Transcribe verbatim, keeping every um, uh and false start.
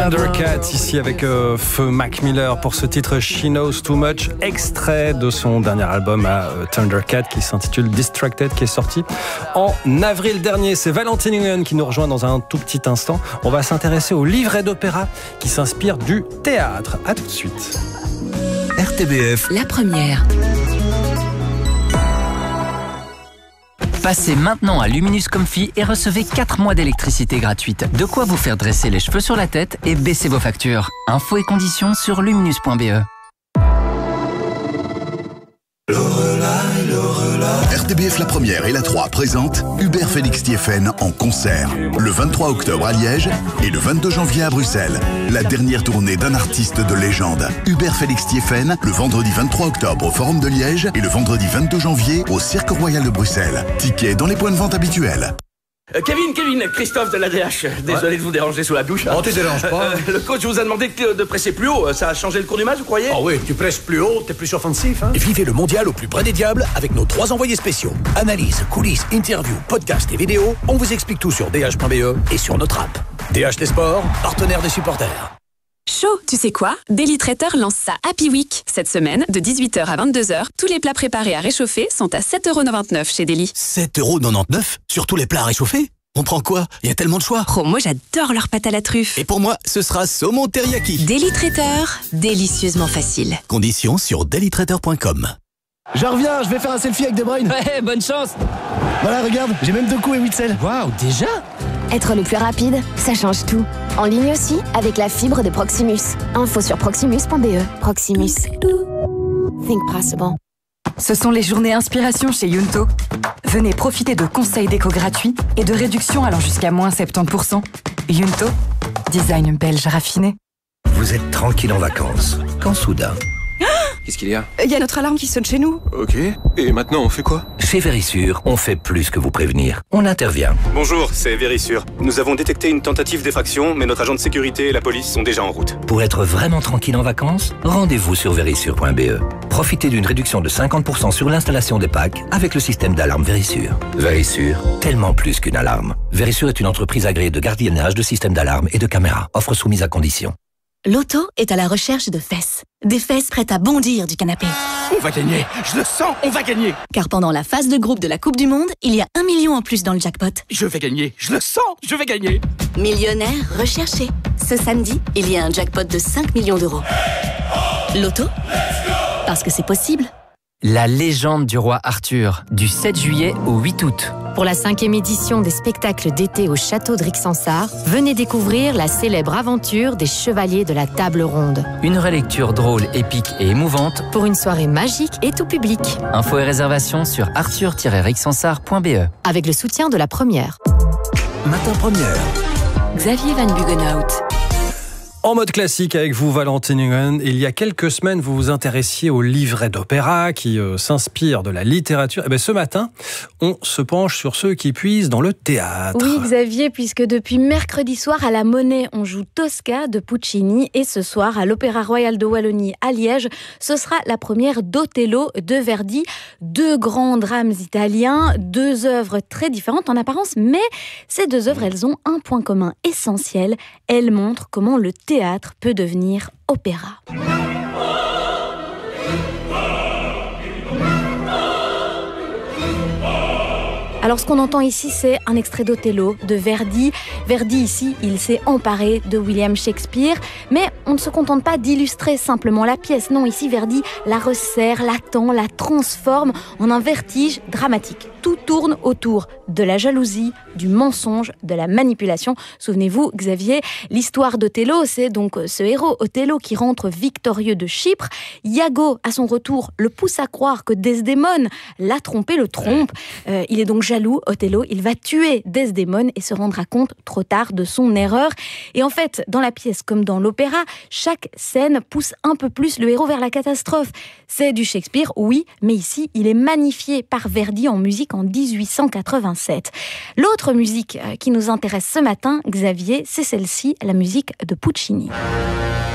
Thundercat ici avec euh, Feu Mac Miller pour ce titre She Knows Too Much, extrait de son dernier album à euh, Thundercat qui s'intitule Distracted, qui est sorti en avril dernier. C'est Valentine Nguyen qui nous rejoint dans un tout petit instant. On va s'intéresser au livret d'opéra qui s'inspire du théâtre. À tout de suite. R T B F, la première. Passez maintenant à Luminous Comfy et recevez quatre mois d'électricité gratuite. De quoi vous faire dresser les cheveux sur la tête et baisser vos factures. Infos et conditions sur luminous point b e. R T B F La Première et La trois présentent Hubert Félix Thiéfaine en concert. Le vingt-trois octobre à Liège et le vingt-deux janvier à Bruxelles. La dernière tournée d'un artiste de légende. Hubert Félix Thiéfaine, le vendredi vingt-trois octobre au Forum de Liège et le vendredi vingt-deux janvier au Cirque Royal de Bruxelles. Tickets dans les points de vente habituels. Euh, Kevin, Kevin, Christophe de l'A D H. Désolé ouais. de vous déranger sous la douche. Hein. Oh, tu déranges pas. Euh, le coach vous a demandé de presser plus haut. Ça a changé le cours du match, vous croyez? Oh oui, tu presses plus haut, t'es plus offensif. Hein. Vivez le mondial au plus près des diables avec nos trois envoyés spéciaux. Analyse, coulisses, interviews, podcasts et vidéos. On vous explique tout sur d h point b e et sur notre app. D H des sports, partenaire des supporters. Chaud, tu sais quoi? Daily Traiteur lance sa Happy Week. Cette semaine, de dix-huit heures à vingt-deux heures, tous les plats préparés à réchauffer sont à sept euros quatre-vingt-dix-neuf chez Daily. sept euros quatre-vingt-dix-neuf sur tous les plats à réchauffer? On prend quoi? Il y a tellement de choix. Oh, moi j'adore leur pâte à la truffe. Et pour moi, ce sera saumon teriyaki. Daily Traiteur, délicieusement facile. Conditions sur daily traiteur point com. Je reviens, je vais faire un selfie avec De Bruyne. Ouais, bonne chance. Voilà, regarde, j'ai même deux coups et huit selles. Waouh, déjà? Être le plus rapide, ça change tout. En ligne aussi, avec la fibre de Proximus. Info sur proximus point b e. Proximus. Think possible. Ce sont les journées inspiration chez Yunto. Venez profiter de conseils déco gratuits et de réductions allant jusqu'à moins soixante-dix pour cent. Yunto, design belge raffiné. Vous êtes tranquille en vacances, quand soudain... Qu'est-ce qu'il y a? Il y a notre alarme qui sonne chez nous. Ok, et maintenant on fait quoi? Chez Vérissure, on fait plus que vous prévenir. On intervient. Bonjour, c'est Vérissure. Nous avons détecté une tentative d'effraction, mais notre agent de sécurité et la police sont déjà en route. Pour être vraiment tranquille en vacances, rendez-vous sur vérissure point b e. Profitez d'une réduction de cinquante pour cent sur l'installation des packs avec le système d'alarme Vérissure. Vérissure, tellement plus qu'une alarme. Vérissure est une entreprise agréée de gardiennage de systèmes d'alarme et de caméras. Offre soumise à conditions. L'auto est à la recherche de fesses. Des fesses prêtes à bondir du canapé. On va gagner, je le sens, on va gagner. Car pendant la phase de groupe de la Coupe du Monde, il y a un million en plus dans le jackpot. Je vais gagner, je le sens, je vais gagner. Millionnaire recherché. Ce samedi, il y a un jackpot de cinq millions d'euros. L'auto, parce que c'est possible. La légende du roi Arthur, du sept juillet au huit août. Pour la cinquième édition des spectacles d'été au château de Rixensart, venez découvrir la célèbre aventure des chevaliers de la table ronde. Une relecture drôle, épique et émouvante pour une soirée magique et tout public. Infos et réservations sur arthur tiret rixensart point b e. Avec le soutien de la première. Matin première. Xavier Van Bugenhout. En mode classique avec vous, Valentine Nguyen. Il y a quelques semaines, vous vous intéressiez au livret d'opéra qui euh, s'inspire de la littérature. Et bien, ce matin, on se penche sur ceux qui puisent dans le théâtre. Oui, Xavier, puisque depuis mercredi soir à la Monnaie, on joue Tosca de Puccini et ce soir à l'Opéra Royal de Wallonie à Liège, ce sera la première d'Othello de Verdi. Deux grands drames italiens, deux œuvres très différentes en apparence, mais ces deux œuvres, elles ont un point commun essentiel. Elles montrent comment le théâtre théâtre peut devenir opéra. Alors ce qu'on entend ici, c'est un extrait d'Othello de Verdi. Verdi ici, il s'est emparé de William Shakespeare, mais on ne se contente pas d'illustrer simplement la pièce. Non, ici Verdi la resserre, la tend, la transforme en un vertige dramatique. Tout tourne autour de la jalousie, du mensonge, de la manipulation. Souvenez-vous, Xavier, l'histoire d'Othello, c'est donc ce héros Othello qui rentre victorieux de Chypre. Iago, à son retour, le pousse à croire que Desdémone l'a trompé, le trompe. Euh, il est donc jaloux, Othello, il va tuer Desdémone et se rendra compte trop tard de son erreur. Et en fait, dans la pièce comme dans l'opéra, chaque scène pousse un peu plus le héros vers la catastrophe. C'est du Shakespeare, oui, mais ici, il est magnifié par Verdi en musique en dix-huit cent quatre-vingt-sept. L'autre musique qui nous intéresse ce matin, Xavier, c'est celle-ci, la musique de Puccini.